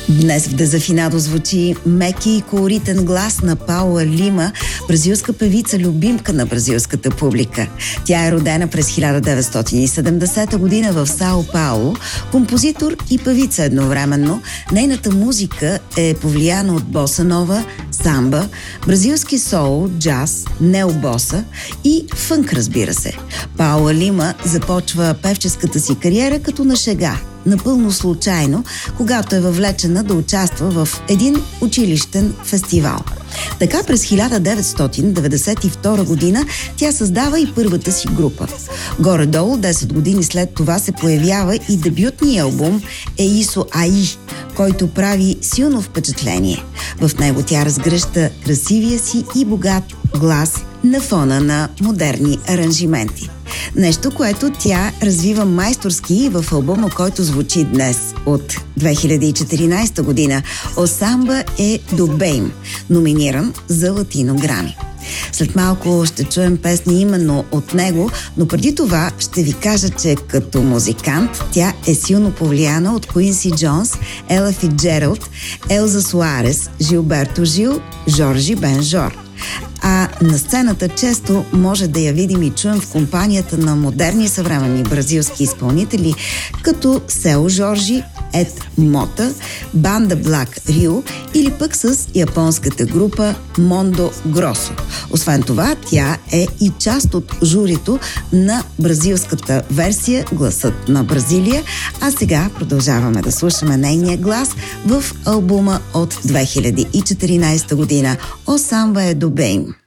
Днес в Дезафинадо звучи меки и колоритен глас на Паула Лима, бразилска певица, любимка на бразилската публика. Тя е родена през 1970 година в Сао Пауло, композитор и певица едновременно. Нейната музика е повлияна от боса нова, самба, бразилски соул, джаз, необоса и фънк, разбира се. Паула Лима започва певческата си кариера като на шега, напълно случайно, когато е въвлечена да участва в един училищен фестивал. Така през 1992 година тя създава и първата си група. Горе-долу 10 години след това се появява и дебютния албум «Еисо Аи», който прави силно впечатление. В него тя разгръща красивия си и богат глас на фона на модерни аранжименти. Нещо, което тя развива майсторски в албума, който звучи днес от 2014 година. «О Самба е до Бейм», номиниран за Латино Грами. След малко ще чуем песни именно от него, но преди това ще ви кажа, че като музикант тя е силно повлияна от Куинси Джонс, Ела Фицджералд, Елза Суарес, Жилберто Жил, Жоржи Бенжор. А на сцената често може да я видим и чуем в компанията на модерни съвременни бразилски изпълнители, като Сео Жоржи, Ед Мота, Банда Блак Рио или пък с японската група Мондо Гросо. Освен това, тя е и част от журито на бразилската версия «Гласът на Бразилия», а сега продължаваме да слушаме нейния глас в албума от 2014 година «О Самба е до Бейм».